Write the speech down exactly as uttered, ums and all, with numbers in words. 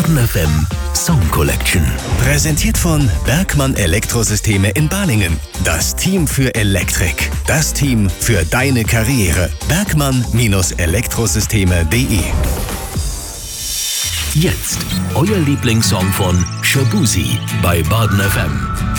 Baden F M Song Collection. Präsentiert von Bergmann Elektrosysteme in Balingen. Das Team für Elektrik. Das Team für deine Karriere. Bergmann Elektrosysteme punkt de. Jetzt euer Lieblingssong von Shaboozey bei Baden F M.